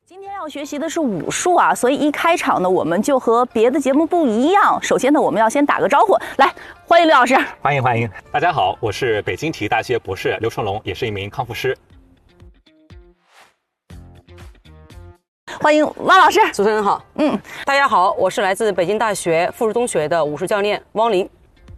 今天要学习的是武术啊，所以一开场呢，我们就和别的节目不一样。首先呢，我们要先打个招呼，来，欢迎刘老师。 欢迎，大家好，我是北京体育大学博士刘成龙，也是一名康复师。 欢迎汪老师。 主持人好，大家好，我是来自北京大学附属中学的武术教练汪林。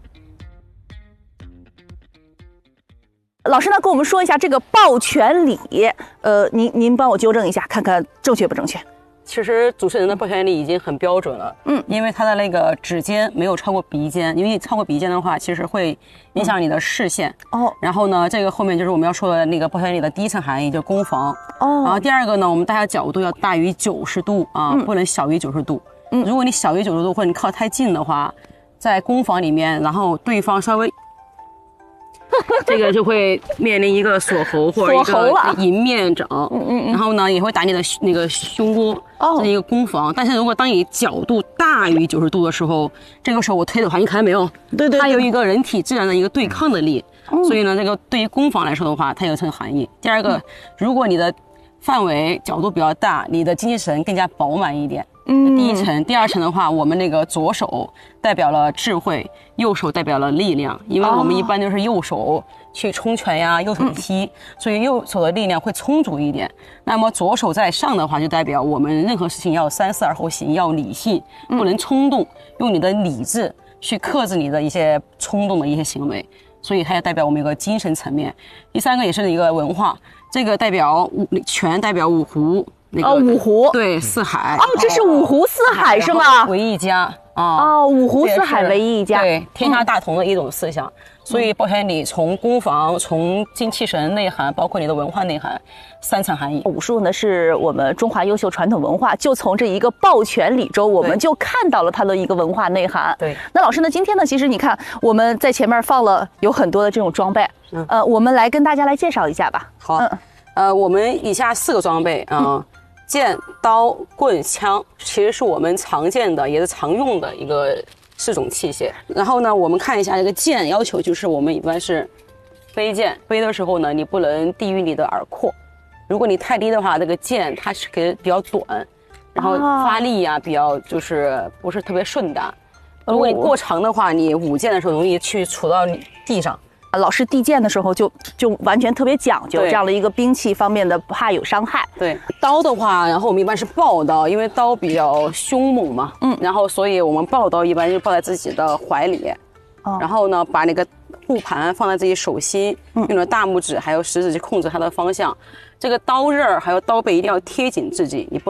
老师呢，跟我们说一下这个抱拳礼，您帮我纠正一下，看看正确不正确。 其实主持人的抱拳礼已经很标准了，因为他的那个指尖没有超过鼻尖，因为超过鼻尖的话，其实会影响你的视线。然后呢，这个后面就是我们要说的那个抱拳礼的第一层含义，就是攻防。然后第二个呢，我们大家角度要大于90度啊，不能小于90度。如果你小于90度或者你靠太近的话，在攻防里面，然后对方稍微这个就会面临一个锁喉或者一个迎面掌，然后呢也会打你的那个胸窝，这是一个攻防。但是如果当你角度大于90度的时候，这个时候我推的话，你看到没有？对，它有一个人体自然的一个对抗的力，所以呢，这个对于攻防来说的话，它有层含义。第二个，如果你的范围角度比较大，你的精神更加饱满一点。第一层，第二层的话，我们那个左手代表了智慧，右手代表了力量，因为我们一般都是右手去冲拳呀，右手踢，所以右手的力量会充足一点。那么左手在上的话，就代表我们任何事情要三思而后行，要理性，不能冲动，用你的理智去克制你的一些冲动的一些行为。所以它也代表我们一个精神层面。第三个也是一个文化，这个代表拳代表五湖。 五湖， 对，四海。 这是五湖四海是吗？ 为一家五湖四海为一家， 对，天下大同的一种思想。所以抱拳礼从攻防，从精气神内涵，包括你的文化内涵，三层含义。 武术呢是我们中华优秀传统文化，就从这一个抱拳礼中，我们就看到了它的一个文化内涵。 对， 那老师呢，今天呢，其实你看我们在前面放了有很多的这种装备，我们来跟大家来介绍一下吧。 好，我们以下4个装备剑、刀、棍、枪，其实是我们常见的，也是常用的一个4种器械。然后呢，我们看一下这个剑，要求就是我们一般是飞剑，飞的时候呢，你不能低于你的耳廓。如果你太低的话，这个剑它是比较短，然后发力呀比较就是不是特别顺达。如果你过长的话，你舞剑的时候容易去杵到地上。 老师递剑的时候就完全特别讲究这样的一个兵器方面的，怕有伤害。 对，刀的话，然后我们一般是抱刀，因为刀比较凶猛嘛，然后所以我们抱刀一般就抱在自己的怀里，然后呢把那个护盘放在自己手心，用了大拇指还有食指去控制它的方向。这个刀刃还有刀背一定要贴紧自己，你不